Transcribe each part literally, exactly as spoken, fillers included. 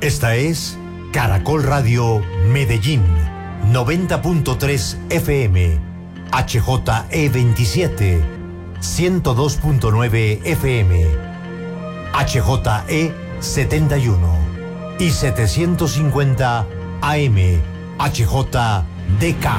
Esta es Caracol Radio Medellín, noventa punto tres F M, H J E veintisiete, ciento dos punto nueve F M, H J E setenta y uno y setecientos cincuenta A M, H J D K.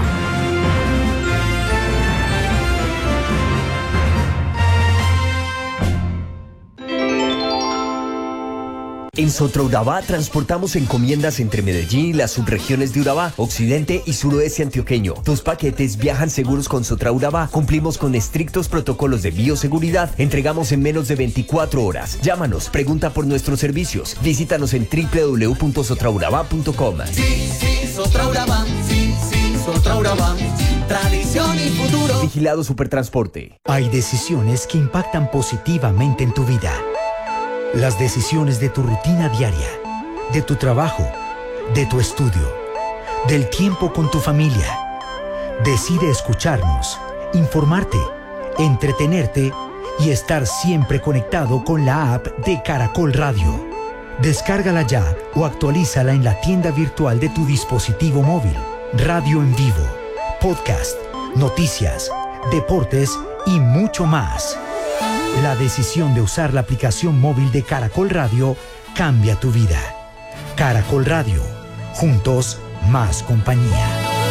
En Sotraurabá transportamos encomiendas entre Medellín y las subregiones de Urabá, occidente y suroeste antioqueño. Tus paquetes viajan seguros con Sotraurabá. Cumplimos con estrictos protocolos de bioseguridad. Entregamos en menos de veinticuatro horas. Llámanos, pregunta por nuestros servicios. Visítanos en doble u doble u doble u punto sotraurabá punto com. Sí, sí, Sotraurabá, sí, sí, Sotraurabá. Tradición y futuro. Vigilado Supertransporte. Hay decisiones que impactan positivamente en tu vida. Las decisiones de tu rutina diaria, de tu trabajo, de tu estudio, del tiempo con tu familia. Decide escucharnos, informarte, entretenerte y estar siempre conectado con la app de Caracol Radio. Descárgala ya o actualízala en la tienda virtual de tu dispositivo móvil. Radio en vivo, podcast, noticias, deportes y mucho más. La decisión de usar la aplicación móvil de Caracol Radio cambia tu vida. Caracol Radio. Juntos, más compañía.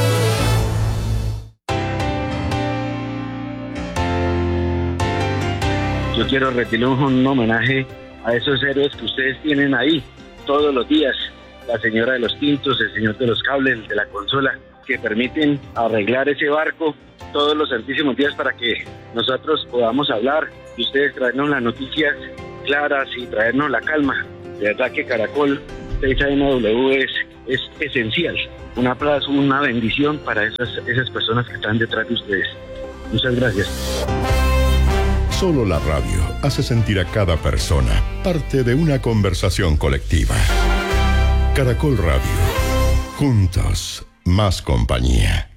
Yo quiero rendirle un homenaje a esos héroes que ustedes tienen ahí todos los días. La señora de los tintos, el señor de los cables, el de la consola, que permiten arreglar ese barco todos los santísimos días para que nosotros podamos hablar y ustedes traernos las noticias claras y traernos la calma. De verdad que Caracol seis A M W es, es esencial. Un aplauso, una bendición para esas, esas personas que están detrás de ustedes. Muchas gracias. Solo la radio hace sentir a cada persona parte de una conversación colectiva. Caracol Radio. Juntos, más compañía.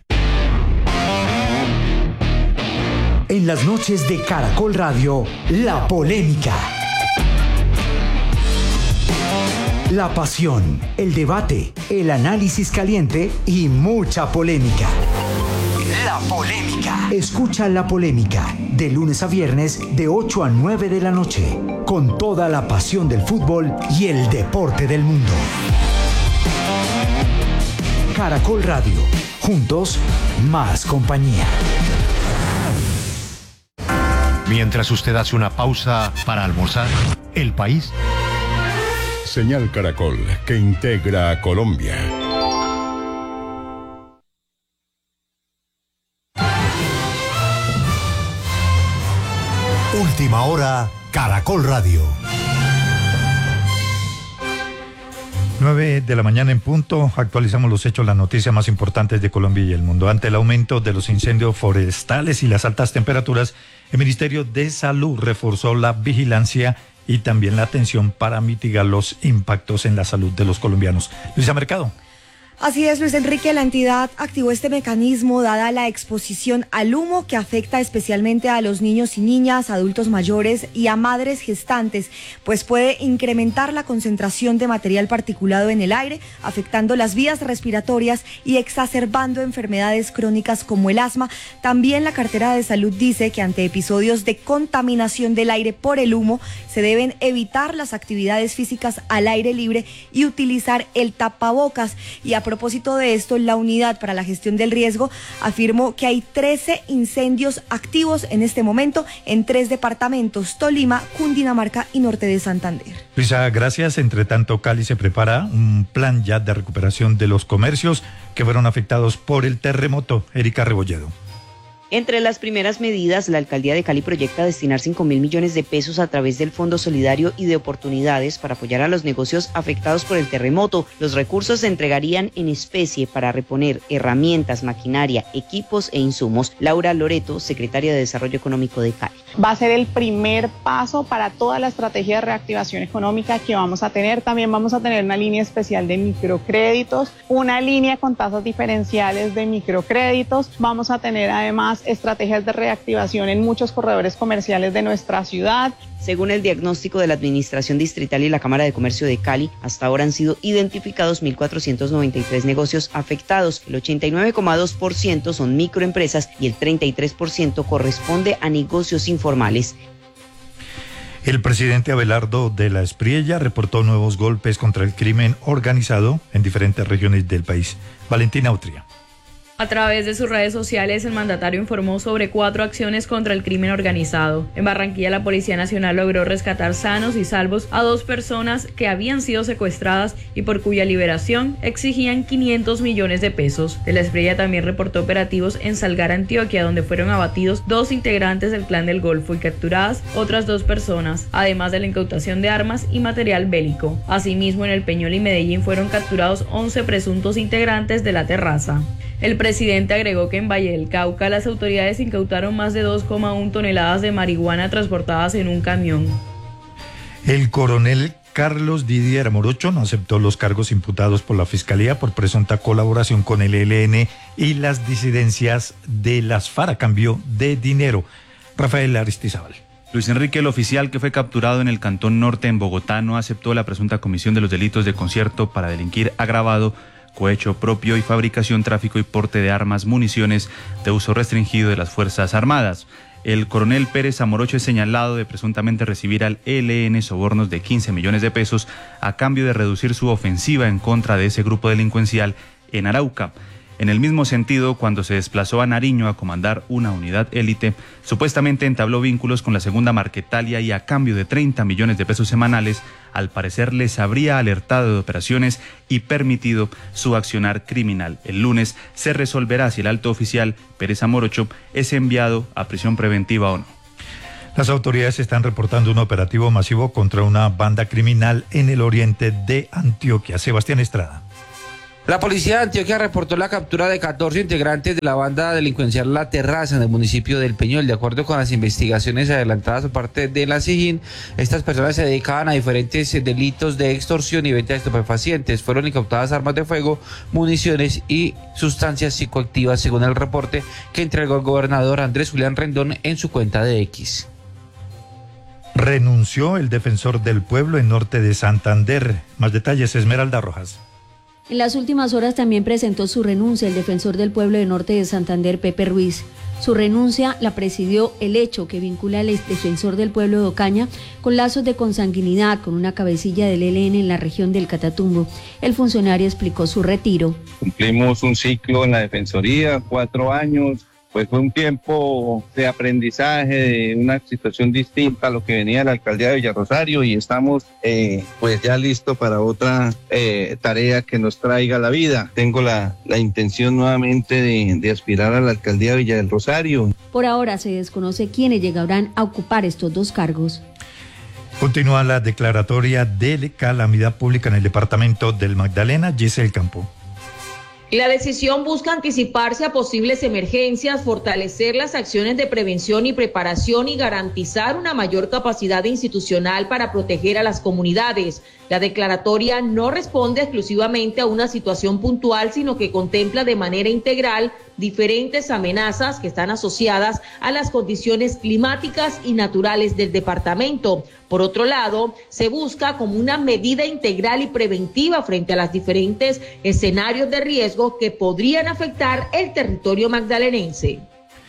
En las noches de Caracol Radio, la polémica. La pasión, el debate, el análisis caliente y mucha polémica. La polémica. Escucha La Polémica de lunes a viernes de ocho a nueve de la noche, con toda la pasión del fútbol y el deporte del mundo. Caracol Radio. Juntos, más compañía. Mientras usted hace una pausa para almorzar, el país. Señal Caracol, que integra a Colombia. Última hora, Caracol Radio. nueve de la mañana en punto, actualizamos los hechos, las noticias más importantes de Colombia y el mundo. Ante el aumento de los incendios forestales y las altas temperaturas, el Ministerio de Salud reforzó la vigilancia y también la atención para mitigar los impactos en la salud de los colombianos. Luisa Mercado. Así es, Luis Enrique, la entidad activó este mecanismo dada la exposición al humo que afecta especialmente a los niños y niñas, adultos mayores y a madres gestantes, pues puede incrementar la concentración de material particulado en el aire, afectando las vías respiratorias y exacerbando enfermedades crónicas como el asma. También la cartera de salud dice que ante episodios de contaminación del aire por el humo, se deben evitar las actividades físicas al aire libre y utilizar el tapabocas. Y a A propósito de esto, la Unidad para la Gestión del Riesgo afirmó que hay trece incendios activos en este momento en tres departamentos: Tolima, Cundinamarca y Norte de Santander. Luisa, gracias. Entre tanto, Cali se prepara un plan ya de recuperación de los comercios que fueron afectados por el terremoto. Erika Rebolledo. Entre las primeras medidas, la Alcaldía de Cali proyecta destinar cinco mil millones de pesos a través del Fondo Solidario y de Oportunidades para apoyar a los negocios afectados por el terremoto. Los recursos se entregarían en especie para reponer herramientas, maquinaria, equipos e insumos. Laura Loreto, secretaria de Desarrollo Económico de Cali. Va a ser el primer paso para toda la estrategia de reactivación económica que vamos a tener. También vamos a tener una línea especial de microcréditos, una línea con tasas diferenciales de microcréditos. Vamos a tener además unas estrategias de reactivación en muchos corredores comerciales de nuestra ciudad. Según el diagnóstico de la Administración Distrital y la Cámara de Comercio de Cali, hasta ahora han sido identificados mil cuatrocientos noventa y tres negocios afectados. El ochenta y nueve coma dos por ciento son microempresas y el treinta y tres por ciento corresponde a negocios informales. El presidente Abelardo de la Espriella reportó nuevos golpes contra el crimen organizado en diferentes regiones del país. Valentina Utria. A través de sus redes sociales, el mandatario informó sobre cuatro acciones contra el crimen organizado. En Barranquilla, la Policía Nacional logró rescatar sanos y salvos a dos personas que habían sido secuestradas y por cuya liberación exigían quinientos millones de pesos. De la Espriella también reportó operativos en Salgar, Antioquia, donde fueron abatidos dos integrantes del Clan del Golfo y capturadas otras dos personas, además de la incautación de armas y material bélico. Asimismo, en el Peñol y Medellín fueron capturados once presuntos integrantes de la Terraza. El presidente agregó que en Valle del Cauca las autoridades incautaron más de dos coma uno toneladas de marihuana transportadas en un camión. El coronel Carlos Didier Morocho no aceptó los cargos imputados por la Fiscalía por presunta colaboración con el E L N y las disidencias de las FARC a cambio de dinero. Rafael Aristizábal. Luis Enrique, el oficial que fue capturado en el Cantón Norte en Bogotá, no aceptó la presunta comisión de los delitos de concierto para delinquir agravado, cohecho propio y fabricación, tráfico y porte de armas, municiones de uso restringido de las Fuerzas Armadas. El coronel Pérez Amorocho es señalado de presuntamente recibir al E L N sobornos de quince millones de pesos a cambio de reducir su ofensiva en contra de ese grupo delincuencial en Arauca. En el mismo sentido, cuando se desplazó a Nariño a comandar una unidad élite, supuestamente entabló vínculos con la segunda Marquetalia y a cambio de treinta millones de pesos semanales, al parecer les habría alertado de operaciones y permitido su accionar criminal. El lunes se resolverá si el alto oficial Pérez Amorocho es enviado a prisión preventiva o no. Las autoridades están reportando un operativo masivo contra una banda criminal en el oriente de Antioquia. Sebastián Estrada. La policía de Antioquia reportó la captura de catorce integrantes de la banda delincuencial La Terraza en el municipio del Peñol. De acuerdo con las investigaciones adelantadas por parte de la SIJIN, estas personas se dedicaban a diferentes delitos de extorsión y venta de estupefacientes. Fueron incautadas armas de fuego, municiones y sustancias psicoactivas, según el reporte que entregó el gobernador Andrés Julián Rendón en su cuenta de X. Renunció el defensor del pueblo en norte de Santander. Más detalles, Esmeralda Rojas. En las últimas horas también presentó su renuncia el defensor del pueblo de norte de Santander, Pepe Ruiz. Su renuncia la presidió el hecho que vincula al defensor del pueblo de Ocaña con lazos de consanguinidad con una cabecilla del E L N en la región del Catatumbo. El funcionario explicó su retiro. Cumplimos un ciclo en la defensoría, cuatro años. Pues fue un tiempo de aprendizaje, de una situación distinta a lo que venía de la alcaldía de Villarrosario, y estamos eh, pues ya listos para otra eh, tarea que nos traiga la vida. Tengo la, la intención nuevamente de, de aspirar a la alcaldía de Villarrosario. Por ahora se desconoce quiénes llegarán a ocupar estos dos cargos. Continúa la declaratoria de calamidad pública en el departamento del Magdalena. Giselle Campo. La decisión busca anticiparse a posibles emergencias, fortalecer las acciones de prevención y preparación y garantizar una mayor capacidad institucional para proteger a las comunidades. La declaratoria no responde exclusivamente a una situación puntual, sino que contempla de manera integral diferentes amenazas que están asociadas a las condiciones climáticas y naturales del departamento. Por otro lado, se busca como una medida integral y preventiva frente a los diferentes escenarios de riesgo que podrían afectar el territorio magdalenense.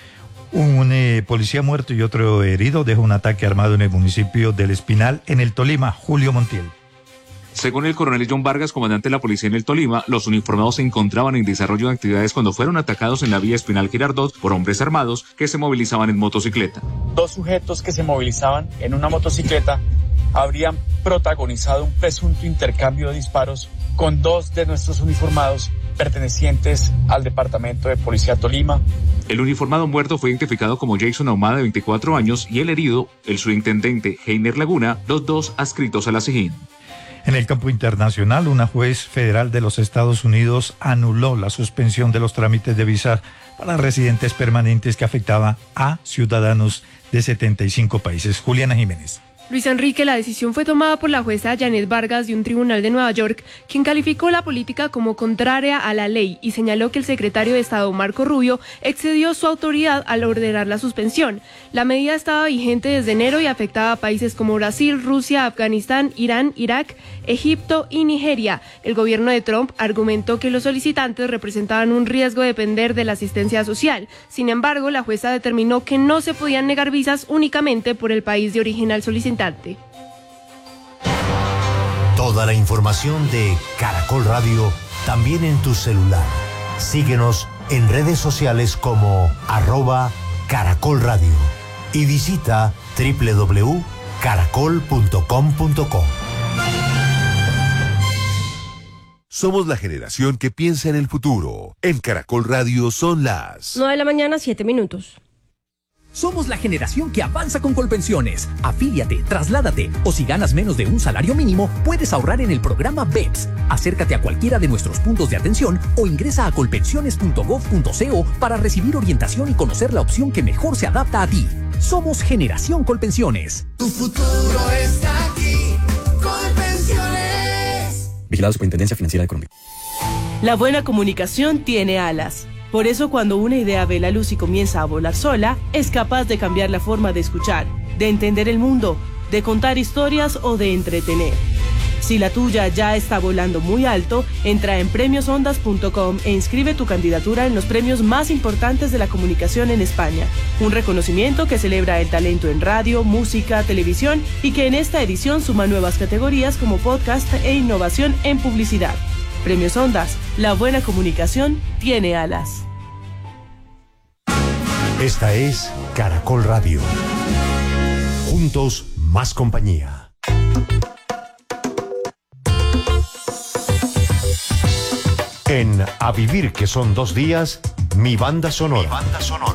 Un eh, policía muerto y otro herido dejó un ataque armado en el municipio del Espinal, en el Tolima. Julio Montiel. Según el coronel John Vargas, comandante de la policía en el Tolima, los uniformados se encontraban en desarrollo de actividades cuando fueron atacados en la vía Espinal Girardot por hombres armados que se movilizaban en motocicleta. Dos sujetos que se movilizaban en una motocicleta habrían protagonizado un presunto intercambio de disparos con dos de nuestros uniformados pertenecientes al departamento de Policía Tolima. El uniformado muerto fue identificado como Jason Ahumada, de veinticuatro años, y el herido, el subintendente Heiner Laguna, los dos adscritos a la SIJIN. En el campo internacional, una juez federal de los Estados Unidos anuló la suspensión de los trámites de visa para residentes permanentes que afectaba a ciudadanos de setenta y cinco países. Juliana Jiménez. Luis Enrique, la decisión fue tomada por la jueza Janet Vargas de un tribunal de Nueva York, quien calificó la política como contraria a la ley y señaló que el secretario de Estado Marco Rubio excedió su autoridad al ordenar la suspensión. La medida estaba vigente desde enero y afectaba a países como Brasil, Rusia, Afganistán, Irán, Irak, Egipto y Nigeria. El gobierno de Trump argumentó que los solicitantes representaban un riesgo de depender de la asistencia social. Sin embargo, la jueza determinó que no se podían negar visas únicamente por el país de origen al solicitante. Toda la información de Caracol Radio también en tu celular. Síguenos en redes sociales como arroba Caracol Radio y visita doble u doble u doble u punto caracol punto com punto co. Somos la generación que piensa en el futuro. En Caracol Radio son las nueve de la mañana, siete minutos. Somos la generación que avanza con Colpensiones. Afíliate, trasládate o si ganas menos de un salario mínimo, puedes ahorrar en el programa B E P S. Acércate a cualquiera de nuestros puntos de atención o ingresa a colpensiones punto gov punto co para recibir orientación y conocer la opción que mejor se adapta a ti. Somos Generación Colpensiones. Tu futuro está aquí. Colpensiones. Vigilado Superintendencia Financiera de Colombia. La buena comunicación tiene alas. Por eso, cuando una idea ve la luz y comienza a volar sola, es capaz de cambiar la forma de escuchar, de entender el mundo, de contar historias o de entretener. Si la tuya ya está volando muy alto, entra en premios ondas punto com e inscribe tu candidatura en los premios más importantes de la comunicación en España. Un reconocimiento que celebra el talento en radio, música, televisión y que en esta edición suma nuevas categorías como podcast e innovación en publicidad. Premios Ondas, la buena comunicación tiene alas. Esta es Caracol Radio. Juntos, más compañía. En A Vivir, que son dos días, mi banda sonora. Mi banda sonora.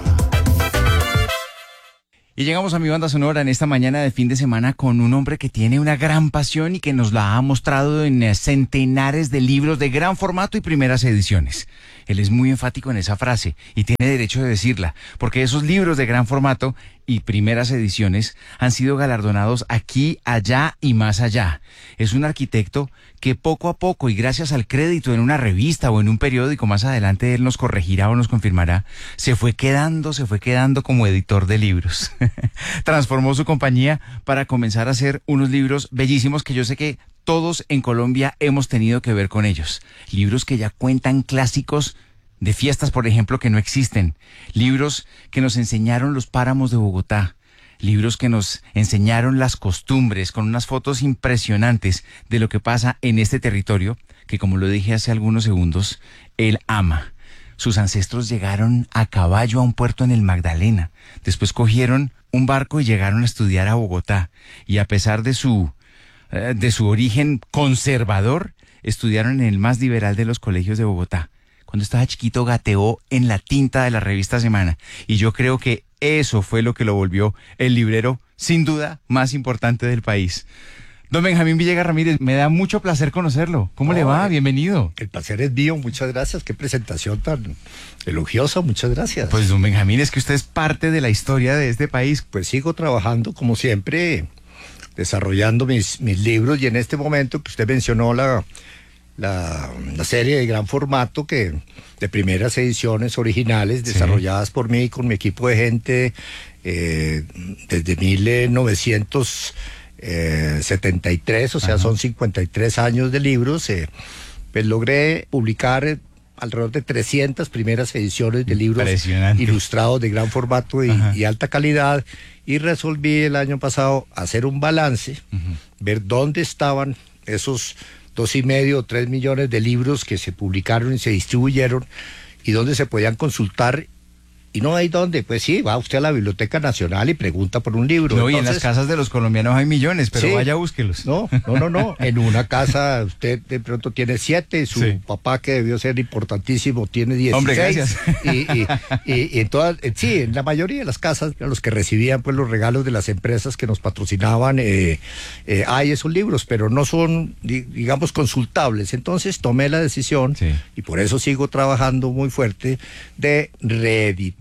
Y llegamos a mi banda sonora en esta mañana de fin de semana con un hombre que tiene una gran pasión y que nos la ha mostrado en centenares de libros de gran formato y primeras ediciones. Él es muy enfático en esa frase y tiene derecho de decirla, porque esos libros de gran formato y primeras ediciones han sido galardonados aquí, allá y más allá. Es un arquitecto que poco a poco y gracias al crédito en una revista o en un periódico, más adelante él nos corregirá o nos confirmará, se fue quedando, se fue quedando como editor de libros. Transformó su compañía para comenzar a hacer unos libros bellísimos que yo sé que todos en Colombia hemos tenido que ver con ellos. Libros que ya cuentan clásicos de fiestas, por ejemplo, que no existen. Libros que nos enseñaron los páramos de Bogotá. Libros que nos enseñaron las costumbres con unas fotos impresionantes de lo que pasa en este territorio que, como lo dije hace algunos segundos, él ama. Sus ancestros llegaron a caballo a un puerto en el Magdalena. Después cogieron un barco y llegaron a estudiar a Bogotá. Y a pesar de su de su origen conservador, estudiaron en el más liberal de los colegios de Bogotá. Cuando estaba chiquito gateó en la tinta de la revista Semana y yo creo que eso fue lo que lo volvió el librero, sin duda, más importante del país. Don Benjamín Villegas Ramírez, me da mucho placer conocerlo. ¿Cómo oh, le va? Bienvenido. El placer es mío, muchas gracias. Qué presentación tan elogiosa, muchas gracias. Pues don Benjamín, es que usted es parte de la historia de este país. Pues sigo trabajando como siempre, desarrollando mis, mis libros y en este momento que usted mencionó la, la, la serie de gran formato que de primeras ediciones originales desarrolladas sí. por mí con mi equipo de gente eh, desde mil novecientos setenta y tres, o sea, Ajá. son cincuenta y tres años de libros, eh, pues logré publicar alrededor de trescientas primeras ediciones de libros ilustrados de gran formato y, y alta calidad, y resolví el año pasado hacer un balance, uh-huh. ver dónde estaban esos dos y medio o tres millones de libros que se publicaron y se distribuyeron y dónde se podían consultar. Y no hay dónde, pues sí, va usted a la Biblioteca Nacional y pregunta por un libro. No, Entonces, y en las casas de los colombianos hay millones, pero sí, vaya, búsquelos. No, no, no, no. En una casa usted de pronto tiene siete, su sí. papá, que debió ser importantísimo, tiene dieciséis. Hombre, gracias. Y, y, y, y en todas, sí, en la mayoría de las casas, los que recibían pues los regalos de las empresas que nos patrocinaban, eh, eh, hay esos libros, pero no son, digamos, consultables. Entonces tomé la decisión, sí. y por eso sigo trabajando muy fuerte, de reeditar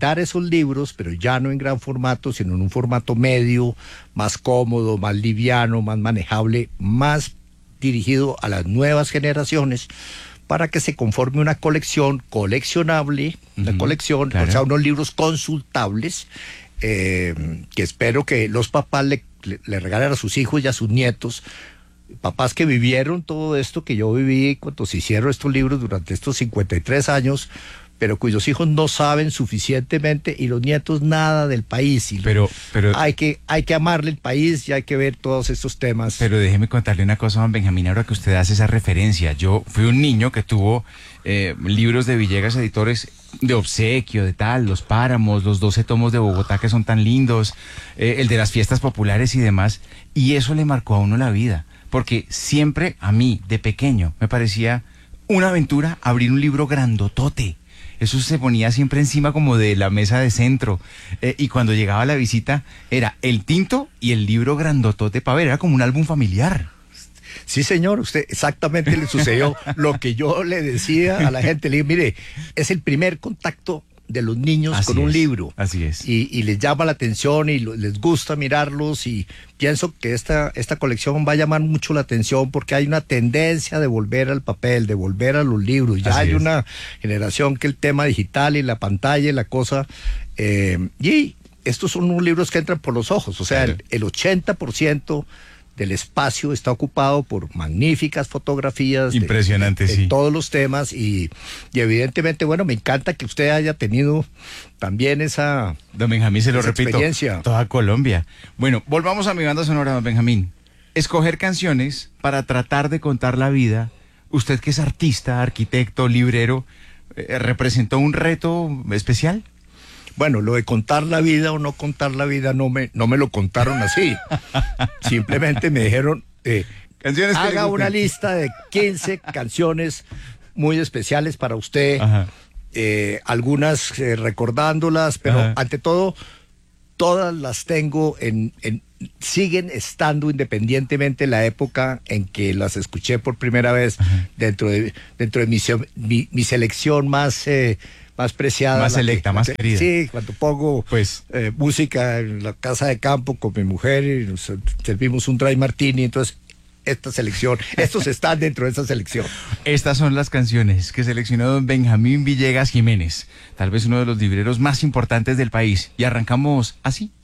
editar esos libros, pero ya no en gran formato, sino en un formato medio, más cómodo, más liviano, más manejable, más dirigido a las nuevas generaciones, para que se conforme una colección coleccionable, una uh-huh, colección, claro. O sea, unos libros consultables, eh, que espero que los papás le, le, le regalen a sus hijos y a sus nietos, papás que vivieron todo esto que yo viví cuando se hicieron estos libros durante estos cincuenta y tres años, pero cuyos hijos no saben suficientemente y los nietos nada del país. Y pero, pero hay que, hay que amarle el país y hay que ver todos estos temas. Pero déjeme contarle una cosa, don Benjamín, ahora que usted hace esa referencia. Yo fui un niño que tuvo eh, libros de Villegas Editores de obsequio, de tal, Los Páramos, los doce tomos de Bogotá que son tan lindos, eh, el de las fiestas populares y demás, y eso le marcó a uno la vida, porque siempre a mí, de pequeño, me parecía una aventura abrir un libro grandotote. Eso se ponía siempre encima como de la mesa de centro, eh, y cuando llegaba la visita era el tinto y el libro grandotote para ver, era como un álbum familiar. Sí, señor, usted exactamente le sucedió lo que yo le decía a la gente. Le digo, mire, es el primer contacto de los niños así con un es, libro. Así es. Y, y les llama la atención y lo, les gusta mirarlos, y pienso que esta, esta colección va a llamar mucho la atención porque hay una tendencia de volver al papel, de volver a los libros. Ya así hay es. Una generación que el tema digital y la pantalla y la cosa... Eh, y estos son unos libros que entran por los ojos, o sea, claro. el, el ochenta por ciento del espacio está ocupado por magníficas fotografías. Impresionante, de, de, de sí. todos los temas y, y evidentemente, bueno, me encanta que usted haya tenido también esa, don Benjamín, se lo esa repito, experiencia. Toda Colombia. Bueno, volvamos a mi banda sonora, don Benjamín. Escoger canciones para tratar de contar la vida. Usted que es artista, arquitecto, librero, eh, ¿representó un reto especial? Bueno, lo de contar la vida o no contar la vida no me, no me lo contaron así. Simplemente me dijeron, eh, canciones haga una lista de quince canciones muy especiales para usted, eh, algunas eh, recordándolas, pero Ajá. ante todo, todas las tengo en, en, siguen estando independientemente de la época en que las escuché por primera vez. Ajá. dentro de, dentro de mi, mi, mi selección más... Eh, más preciada, más selecta, que, más que, querida. Sí, cuando pongo pues eh, música en la casa de campo con mi mujer y nos servimos un dry martini, entonces esta selección, estos están dentro de esa selección. Estas son las canciones que seleccionó don Benjamín Villegas Jiménez, tal vez uno de los libreros más importantes del país, y arrancamos así.